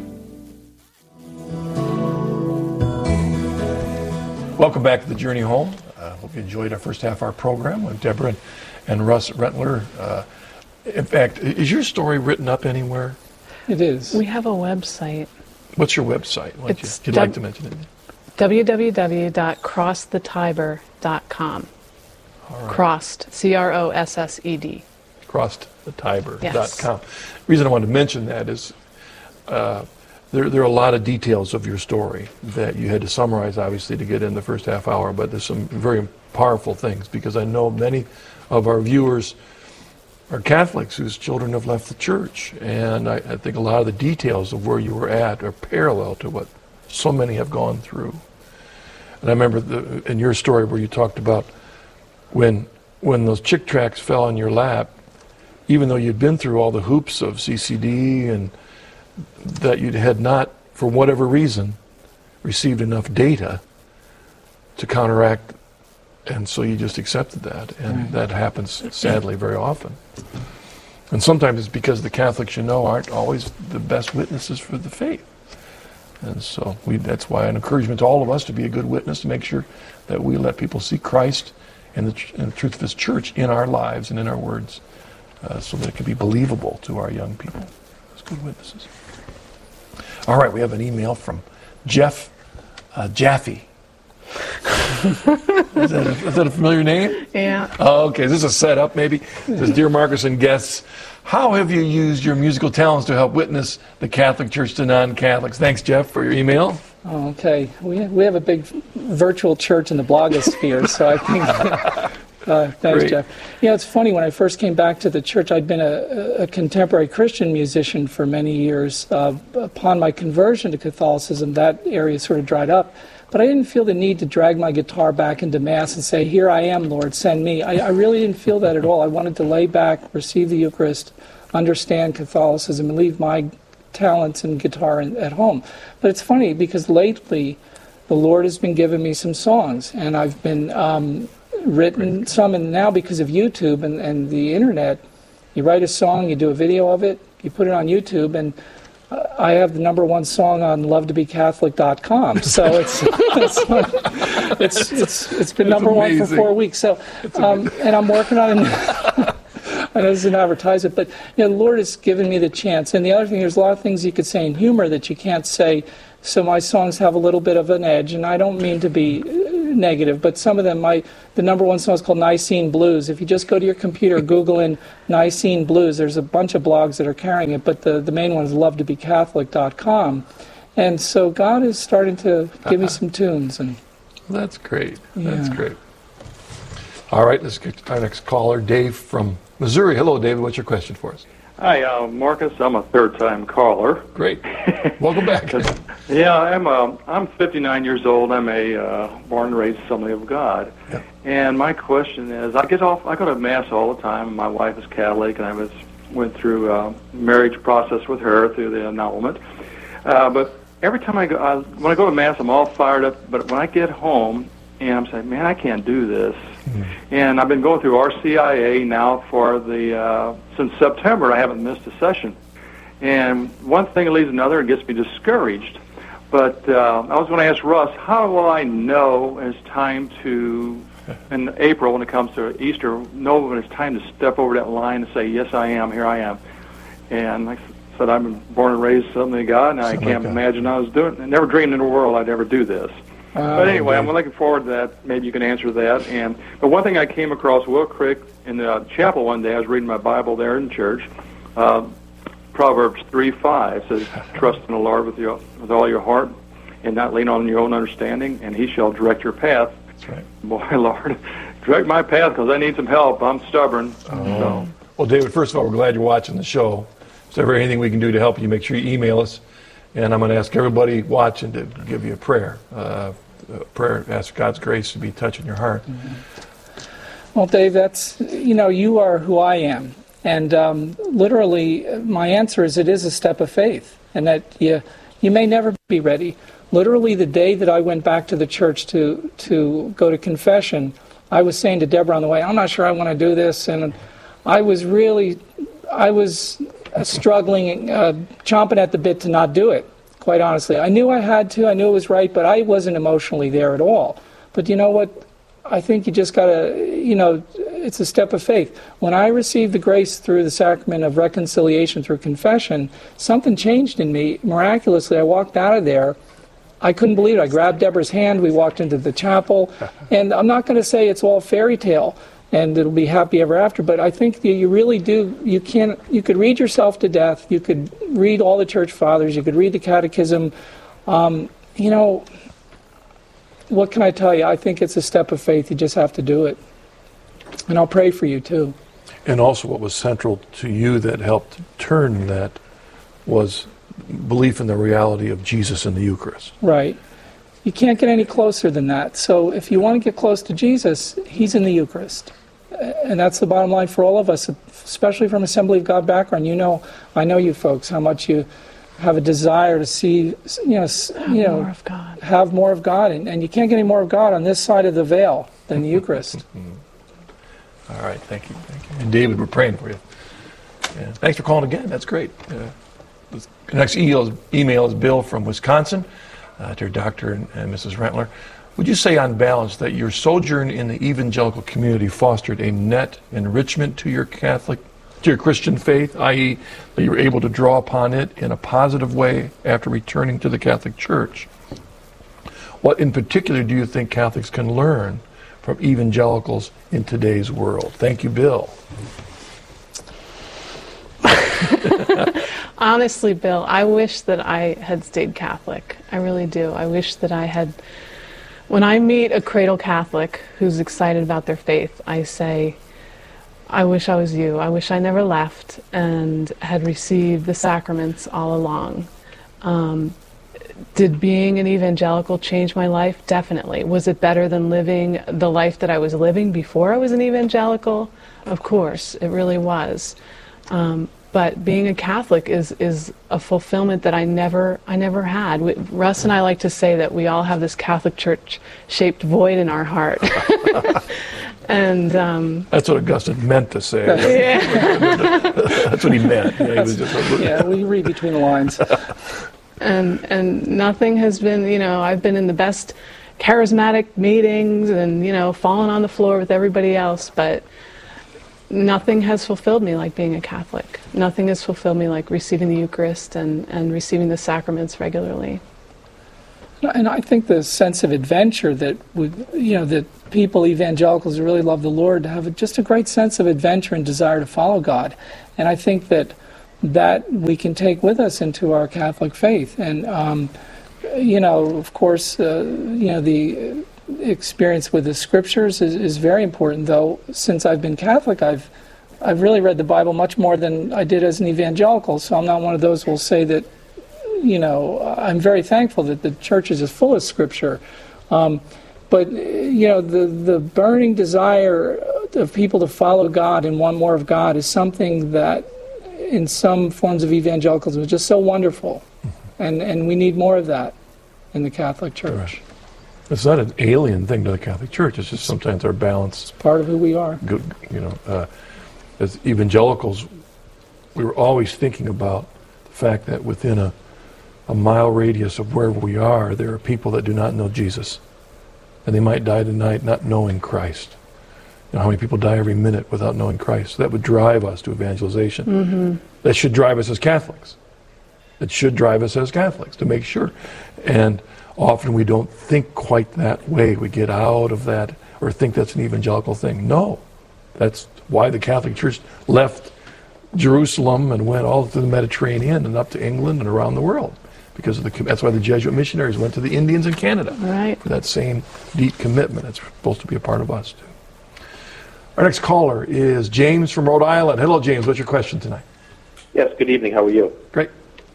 Welcome back to the Journey Home. Hope you enjoyed our first half of our program with Deborah and Russ Rentler. In fact, is your story written up anywhere? It is. We have a website. What's your website? Would you like to mention it? www.crossthetibor.com. All right. Crossed, CROSSED. CrossedTheTiber.com. Yes. The reason I wanted to mention that is there are a lot of details of your story that you had to summarize, obviously, to get in the first half hour, but there's some very powerful things, because I know many of our viewers are Catholics whose children have left the church, and I think a lot of the details of where you were at are parallel to what so many have gone through. And I remember in your story where you talked about when those Chick tracts fell on your lap, even though you'd been through all the hoops of CCD and that you had not, for whatever reason, received enough data to counteract, and so you just accepted that, and that happens sadly very often. And sometimes it's because the Catholics you know aren't always the best witnesses for the faith. And so that's why an encouragement to all of us to be a good witness, to make sure that we let people see Christ and the truth of His church in our lives and in our words, so that it can be believable to our young people as good witnesses. All right, we have an email from Jeff Jaffe. Is that a familiar name? Yeah. Oh, okay. Is this a setup, maybe? It says, Dear Marcus and guests, how have you used your musical talents to help witness the Catholic Church to non-Catholics? Thanks, Jeff, for your email. Oh, okay. We have a big virtual church in the blogosphere, so I think... thanks, Great. Jeff. It's funny, when I first came back to the church, I'd been a contemporary Christian musician for many years. Upon my conversion to Catholicism, that area sort of dried up. But I didn't feel the need to drag my guitar back into Mass and say, here I am, Lord, send me. I really didn't feel that at all. I wanted to lay back, receive the Eucharist, understand Catholicism, and leave my talents and guitar at home. But it's funny, because lately the Lord has been giving me some songs, and I've been... written some, and now because of YouTube and the internet, you write a song, you do a video of it, you put it on YouTube, and I have the #1 song on lovetobecatholic.com. So it's been #1 for 4 weeks. So and I'm working on it. I know this is an advertisement, but the Lord has given me the chance. And the other thing, there's a lot of things you could say in humor that you can't say. So my songs have a little bit of an edge, and I don't mean to be negative, but some of them the number one song is called Nicene Blues. If you just go to your computer, Google in Nicene Blues, there's a bunch of blogs that are carrying it, but the main one is lovetobecatholic.com. And so God is starting to give me some tunes. And that's great. Yeah. That's great. All right, let's get to our next caller, Dave from Missouri. Hello, David. What's your question for us? Hi, Marcus. I'm a third-time caller. Great. Welcome back. Yeah, I'm 59 years old. I'm a born and raised Assembly of God. Yep. And my question is, I go to Mass all the time. My wife is Catholic, and I went through a marriage process with her through the annulment. But every time when I go to Mass, I'm all fired up. But when I get home, and I'm saying, man, I can't do this. Mm-hmm. And I've been going through RCIA now for since September. I haven't missed a session. And one thing leads to another and gets me discouraged. But I was going to ask Russ, how will I know it's time to, in April when it comes to Easter, know when it's time to step over that line and say, yes, I am, here I am. And like I said, I've been born and raised Assembly of God, and I can't imagine I never dreamed in the world I'd ever do this. But anyway, I'm looking forward to that. Maybe you can answer that. But one thing I came across Will Crick in the chapel one day, I was reading my Bible there in church. Proverbs 3:5 says, "Trust in the Lord with all your heart, and not lean on your own understanding, and He shall direct your path." That's right. Boy, Lord, direct my path because I need some help. I'm stubborn. So. Well, David, first of all, we're glad you're watching the show. Is there anything we can do to help you? Make sure you email us. And I'm going to ask everybody watching to give you a prayer. Ask God's grace to be touching your heart. Mm-hmm. Well, Dave, you are who I am. And literally, my answer is it is a step of faith. And that you may never be ready. Literally, the day that I went back to the church to go to confession, I was saying to Deborah on the way, I'm not sure I want to do this. And I was struggling, chomping at the bit to not do it, quite honestly. I knew I had to, I knew it was right, but I wasn't emotionally there at all. But you know what? I think you just got to, it's a step of faith. When I received the grace through the sacrament of reconciliation through confession, something changed in me. Miraculously, I walked out of there. I couldn't believe it. I grabbed Deborah's hand. We walked into the chapel. And I'm not going to say it's all fairy tale and it'll be happy ever after, but I think you really do. You could read yourself to death. You could read all the church fathers. You could read the catechism. What can I tell you? I think it's a step of faith. You just have to do it. And I'll pray for you too. And also what was central to you that helped turn that was belief in the reality of Jesus in the Eucharist. Right. You can't get any closer than that. So if you want to get close to Jesus, He's in the Eucharist. And that's the bottom line for all of us, especially from Assembly of God background. I know you folks, how much you have a desire to see, more of God. Have more of God. And you can't get any more of God on this side of the veil than the Eucharist. All right, thank you. And David, we're praying for you. Yeah. Thanks for calling again. That's great. The next email is Bill from Wisconsin, to Dr. and Mrs. Rentler. Would you say on balance that your sojourn in the evangelical community fostered a net enrichment to your Christian faith, i.e. that you were able to draw upon it in a positive way after returning to the Catholic Church? What in particular do you think Catholics can learn from evangelicals in today's world? Thank you, Bill. Honestly, Bill, I wish that I had stayed Catholic. I really do. I wish that I had. When I meet a cradle Catholic who's excited about their faith, I say, I wish I was you. I wish I never left and had received the sacraments all along. Did being an evangelical change my life? Definitely. Was it better than living the life that I was living before I was an evangelical? Of course, it really was. But being a Catholic is a fulfillment that I never had. Russ and I like to say that we all have this Catholic Church-shaped void in our heart. And that's what Augustine meant to say. Yeah. That's what he meant. We read between the lines. And nothing has been, I've been in the best charismatic meetings and, fallen on the floor with everybody else, but nothing has fulfilled me like being a Catholic. Nothing has fulfilled me like receiving the Eucharist and receiving the sacraments regularly. And I think the sense of adventure that that people, evangelicals who really love the Lord, have just a great sense of adventure and desire to follow God. And I think that we can take with us into our Catholic faith. And of course, the experience with the Scriptures is very important. Though since I've been Catholic, I've really read the Bible much more than I did as an evangelical. So I'm not one of those who will say that. I'm very thankful that the church is full of Scripture. But the burning desire of people to follow God and want more of God is something that in some forms of evangelicalism is just so wonderful. And we need more of that in the Catholic Church. Right. It's not an alien thing to the Catholic Church. It's just sometimes our balance. It's part of who we are. As evangelicals, we were always thinking about the fact that within a mile radius of wherever we are, there are people that do not know Jesus. And they might die tonight not knowing Christ. How many people die every minute without knowing Christ? That would drive us to evangelization. Mm-hmm. That should drive us as Catholics. It should drive us as Catholics to make sure. And often we don't think quite that way. We get out of that or think that's an evangelical thing. No. That's why the Catholic Church left Jerusalem and went all through the Mediterranean and up to England and around the world. Because that's why the Jesuit missionaries went to the Indians in Canada. Right. For that same deep commitment. It's supposed to be a part of us, too. Our next caller is James from Rhode Island. Hello, James. What's your question tonight? Yes, good evening. How are you? Great.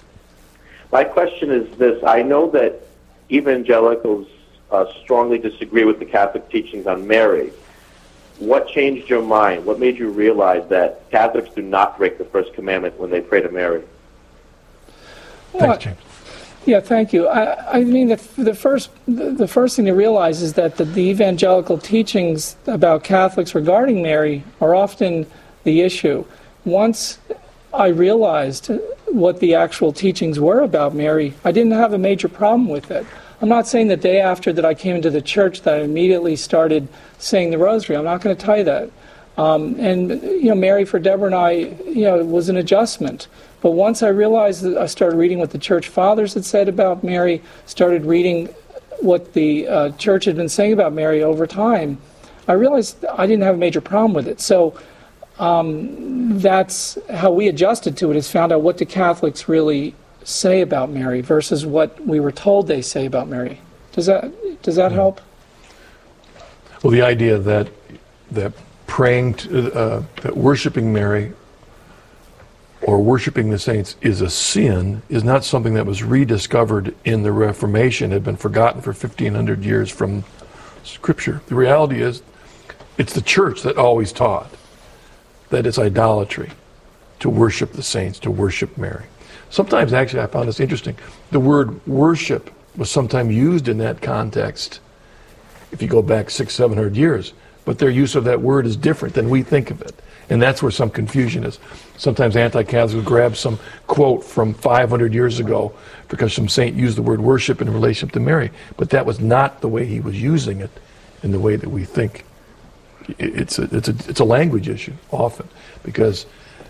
My question is this. I know that evangelicals strongly disagree with the Catholic teachings on Mary. What changed your mind? What made you realize that Catholics do not break the first commandment when they pray to Mary? Thanks, James. Yeah, thank you. I mean, the first thing to realize is that the evangelical teachings about Catholics regarding Mary are often the issue. Once I realized what the actual teachings were about Mary, I didn't have a major problem with it. I'm not saying the day after that I came into the church that I immediately started saying the Rosary. I'm not going to tell you that. Mary for Deborah and I, it was an adjustment. But once I realized that I started reading what the church fathers had said about Mary, started reading what the church had been saying about Mary over time, I realized I didn't have a major problem with it. So that's how we adjusted to it, is found out what the Catholics really say about Mary versus what we were told they say about Mary. Does that help? Well, the idea that praying, that worshiping Mary or worshiping the saints is a sin is not something that was rediscovered in the Reformation, had been forgotten for 1,500 years from Scripture. The reality is, it's the church that always taught that it's idolatry to worship the saints, to worship Mary. Sometimes, actually, I found this interesting. The word worship was sometimes used in that context if you go back 600-700 years, but their use of that word is different than we think of it. And that's where some confusion is. Sometimes anti-Catholics will grab some quote from 500 years ago because some saint used the word worship in relation to Mary, but that was not the way he was using it in the way that we think. It's a language issue often because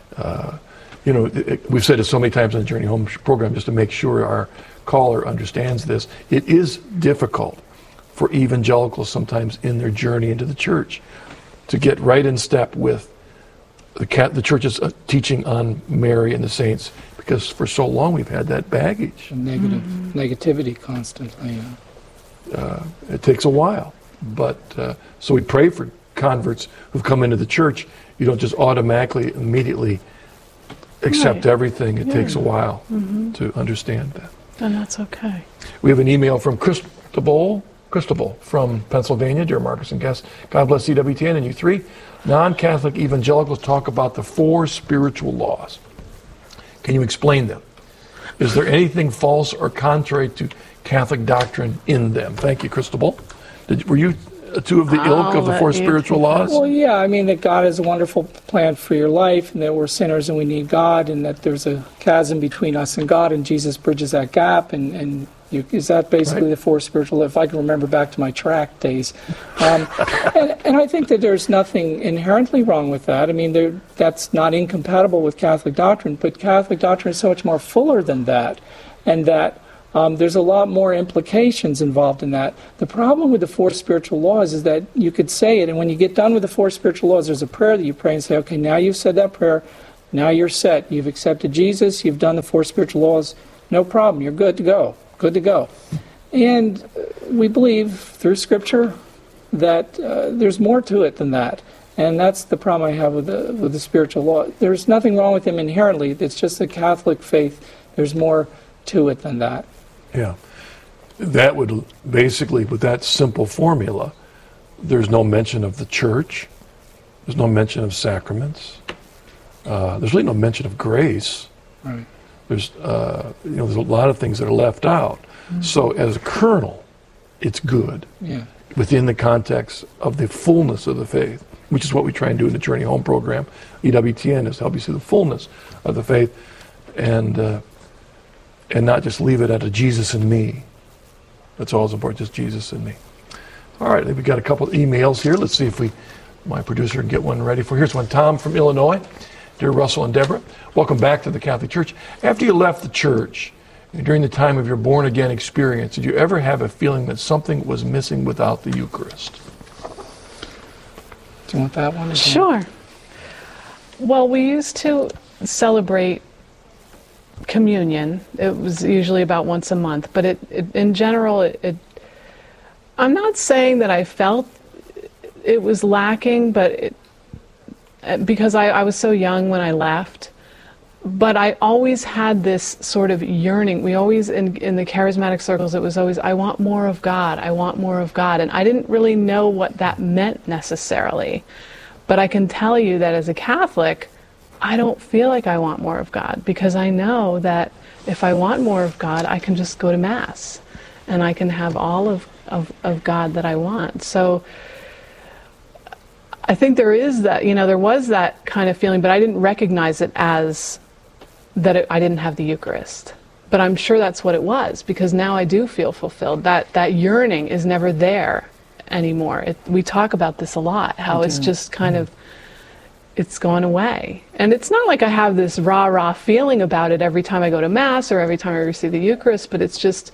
we've said it so many times on the Journey Home program just to make sure our caller understands this. It is difficult for evangelicals sometimes in their journey into the church to get right in step with the church's teaching on Mary and the saints, because for so long we've had that baggage. Negativity constantly. It takes a while, but so we pray for converts who've come into the church. You don't just automatically, immediately accept everything. It takes a while to understand that. And that's okay. We have an email from Cristobal from Pennsylvania. Dear Marcus and guests, God bless CWTN and you three. Non-Catholic evangelicals talk about the 4 spiritual laws. Can you explain them? Is there anything false or contrary to Catholic doctrine in them? Thank you, Cristobal. Were you two of the ilk of the 4 spiritual laws? Well, yeah, I mean that God has a wonderful plan for your life, and that we're sinners and we need God, and that there's a chasm between us and God, and Jesus bridges that gap, and is that basically the 4 spiritual laws? If I can remember back to my track days. And I think that there's nothing inherently wrong with that. I mean, that's not incompatible with Catholic doctrine, but Catholic doctrine is so much more fuller than that, and that There's a lot more implications involved in that. The problem with the 4 spiritual laws is that you could say it, and when you get done with the 4 spiritual laws, there's a prayer that you pray and say, okay, now you've said that prayer, now you're set. You've accepted Jesus, you've done the 4 spiritual laws, no problem, you're good to go, good to go. And we believe through Scripture that there's more to it than that. And that's the problem I have with the spiritual law. There's nothing wrong with them inherently. It's just the Catholic faith. There's more to it than that. Yeah. That would basically, with that simple formula, there's no mention of the church. There's no mention of sacraments. There's really no mention of grace. Right. There's there's a lot of things that are left out. Mm-hmm. So as a kernel, it's good. Yeah. Within the context of the fullness of the faith, which is what we try and do in the Journey Home program. EWTN is to help you see the fullness of the faith, and not just leave it at a Jesus and me. That's all that's important, just Jesus and me. All right, we've got a couple of emails here. Let's see if my producer can get one ready for. Here's one. Tom from Illinois. Dear Russell and Deborah, welcome back to the Catholic Church. After you left the church, during the time of your born-again experience, did you ever have a feeling that something was missing without the Eucharist? Do you want that one? Sure. Well, we used to celebrate communion. It was usually about once a month, but in general, I'm not saying that I felt it was lacking, but because I was so young when I left. But I always had this sort of yearning. We always, in the charismatic circles, it was always, I want more of God, I want more of God. And I didn't really know what that meant necessarily. But I can tell you that as a Catholic, I don't feel like I want more of God, because I know that if I want more of God, I can just go to Mass, and I can have all of God that I want. So I think there is that, there was that kind of feeling, but I didn't recognize it as that I didn't have the Eucharist. But I'm sure that's what it was, because now I do feel fulfilled. That yearning is never there anymore. We talk about this a lot, how it's just kind of, it's gone away. And it's not like I have this rah-rah feeling about it every time I go to Mass or every time I receive the Eucharist, but it's just,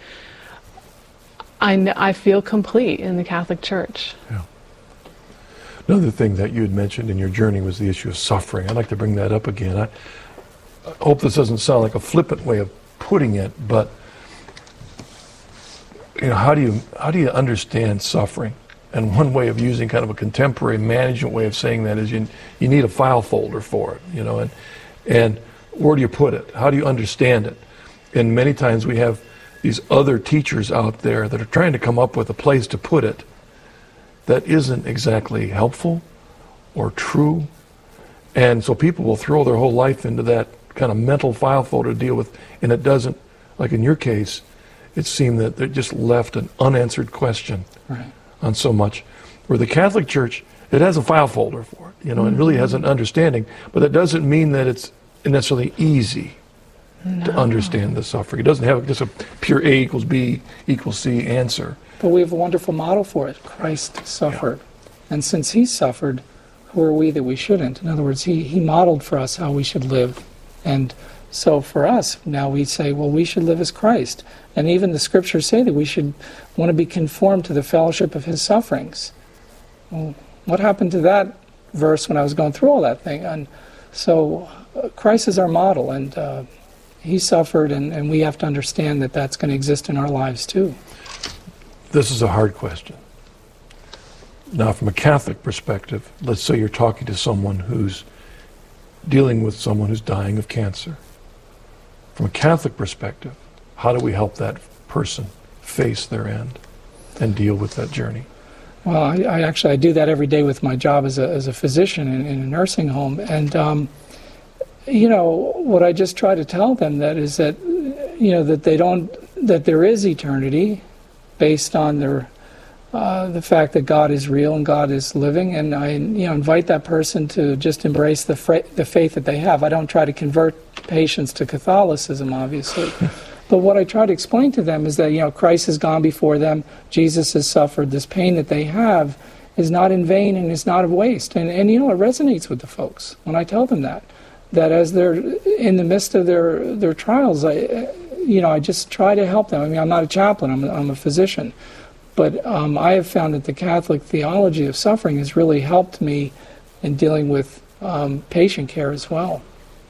I feel complete in the Catholic Church. Yeah. Another thing that you had mentioned in your journey was the issue of suffering. I'd like to bring that up again. I hope this doesn't sound like a flippant way of putting it, but how do you understand suffering? And one way of using kind of a contemporary management way of saying that is you need a file folder for it, and where do you put it? How do you understand it? And many times we have these other teachers out there that are trying to come up with a place to put it that isn't exactly helpful or true. And so people will throw their whole life into that kind of mental file folder to deal with, and it doesn't, like in your case, it seemed that they just left an unanswered question on so much. Where the Catholic Church, it has a file folder for it, and really has an understanding, but that doesn't mean that it's necessarily easy to understand the suffering. It doesn't have just a pure A equals B equals C answer. But we have a wonderful model for it. Christ suffered. Yeah. And since he suffered, who are we that we shouldn't? In other words, he modeled for us how we should live. And so for us, now we say, well, we should live as Christ. And even the scriptures say that we should want to be conformed to the fellowship of his sufferings. Well, what happened to that verse when I was going through all that thing? And so Christ is our model, and he suffered, and we have to understand that that's going to exist in our lives too. This is a hard question. Now, from a Catholic perspective, let's say you're talking to someone who's dealing with someone who's dying of cancer. From a Catholic perspective, how do we help that person face their end and deal with that journey? Well, I do that every day with my job as a physician in a nursing home. And, what I just try to tell them that is that, that there is eternity based on the fact that God is real and God is living, and I invite that person to just embrace the faith that they have. I don't try to convert patients to Catholicism, obviously, but what I try to explain to them is that Christ has gone before them, Jesus has suffered. This pain that they have is not in vain and is not of waste, and it resonates with the folks when I tell them that as they're in the midst of their trials. I just try to help them. I mean, I'm not a chaplain, I'm a physician. But I have found that the Catholic theology of suffering has really helped me in dealing with patient care as well.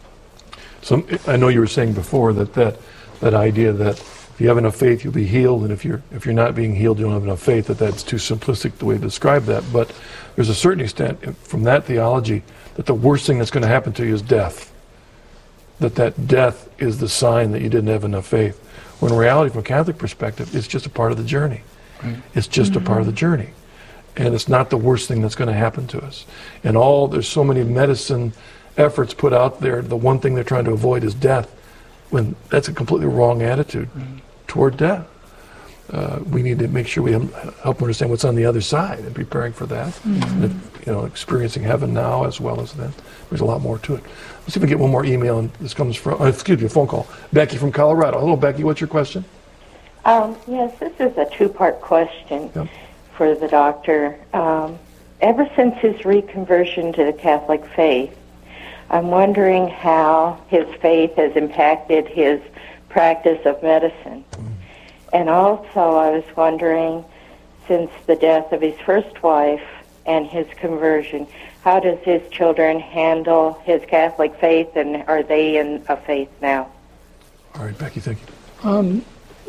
So I know you were saying before that idea that if you have enough faith, you'll be healed, and if you're not being healed, you don't have enough faith, that's too simplistic the way to describe that. But there's a certain extent from that theology that the worst thing that's going to happen to you is death. That death is the sign that you didn't have enough faith. When in reality, from a Catholic perspective, it's just a part of the journey. Right. It's just a part of the journey. And it's not the worst thing that's going to happen to us. And there's so many medicine efforts put out there, the one thing they're trying to avoid is death, when that's a completely wrong attitude toward death. We need to make sure we help them understand what's on the other side and preparing for that. And, experiencing heaven now as well as then. There's a lot more to it. Let's see if we get one more email, and this comes from, a phone call. Becky from Colorado. Hello, Becky. What's your question? Yes, this is a two-part question for the doctor. Ever since his reconversion to the Catholic faith, I'm wondering how his faith has impacted his practice of medicine. And also I was wondering, since the death of his first wife and his conversion, how does his children handle his Catholic faith, and are they in a faith now? All right, Becky, thank you.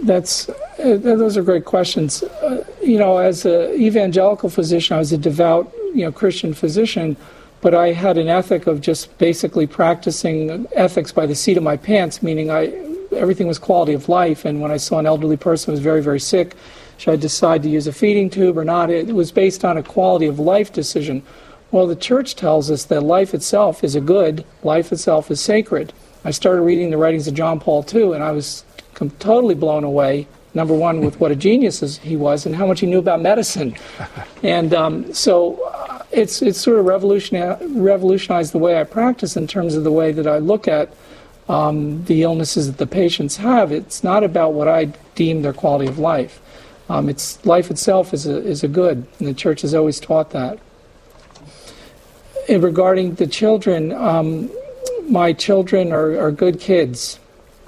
Those are great questions. As an evangelical physician, I was a devout, Christian physician, but I had an ethic of just basically practicing ethics by the seat of my pants, meaning everything was quality of life. And when I saw an elderly person who was very, very sick, should I decide to use a feeding tube or not? It was based on a quality of life decision. Well, the Church tells us that life itself is a good, life itself is sacred. I started reading the writings of John Paul II, and I was totally blown away, number one, with what a genius he was and how much he knew about medicine. And so it's sort of revolutionized the way I practice in terms of the way that I look at the illnesses that the patients have. It's not about what I deem their quality of life. It's life itself is a good, and the Church has always taught that. And regarding the children, my children are good kids.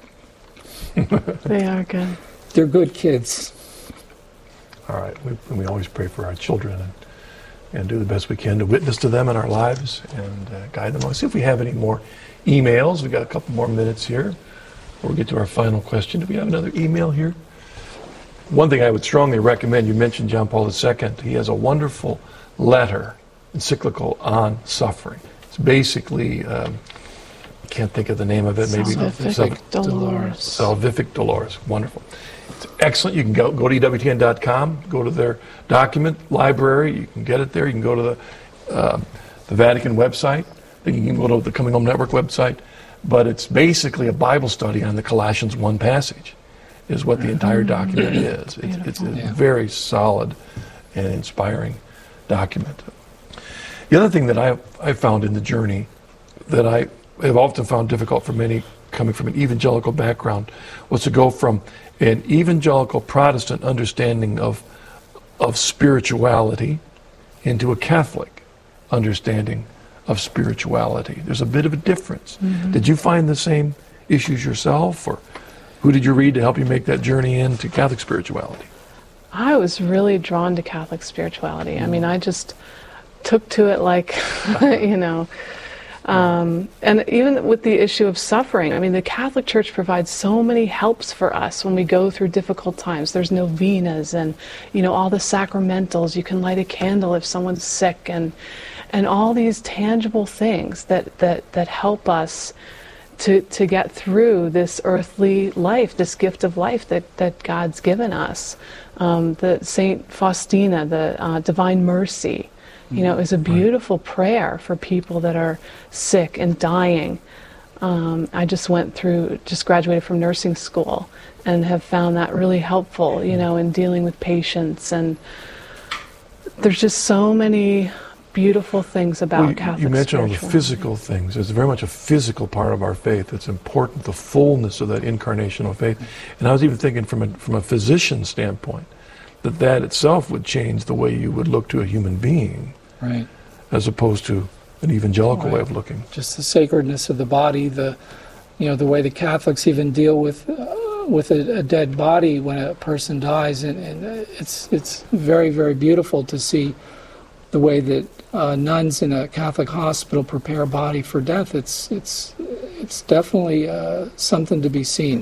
They are good. They're good kids. All right. We always pray for our children and do the best we can to witness to them in our lives and guide them. Let's see if we have any more emails. We've got a couple more minutes here before we get to our final question. Do we have another email here? One thing I would strongly recommend, you mentioned John Paul II. He has a wonderful letter, encyclical on suffering. It's basically, I can't think of the name of it. Salvific Dolores. Salvific Dolores. Wonderful. It's excellent. You can go to EWTN.com, go to their document library. You can get it there. You can go to the Vatican website. You can go to the Coming Home Network website. But it's basically a Bible study on the Colossians 1 passage is what the entire document is. It's a very solid and inspiring document. The other thing that I found in the journey that I have often found difficult for many coming from an evangelical background was to go from an evangelical Protestant understanding of spirituality into a Catholic understanding of spirituality. There's a bit of a difference. Did you find the same issues yourself, or who did you read to help you make that journey into Catholic spirituality? I was really drawn to Catholic spirituality. I mean, I just took to it like, and even with the issue of suffering, I mean, the Catholic Church provides so many helps for us when we go through difficult times. There's novenas and, all the sacramentals. You can light a candle if someone's sick, and all these tangible things that help us to get through this earthly life, this gift of life that God's given us. The Saint Faustina, the Divine Mercy, is a beautiful prayer for people that are sick and dying. I just graduated from nursing school and have found that really helpful, in dealing with patients. And there's just so many beautiful things about Catholic You mentioned all the physical things. There's very much a physical part of our faith that's important, the fullness of that incarnational faith. And I was even thinking from a physician standpoint, that itself would change the way you would look to a human being, right, as opposed to an evangelical way of looking. Just the sacredness of the body, the way the Catholics even deal with with a dead body when a person dies, and it's very, very beautiful to see the way that nuns in a Catholic hospital prepare a body for death. It's definitely something to be seen.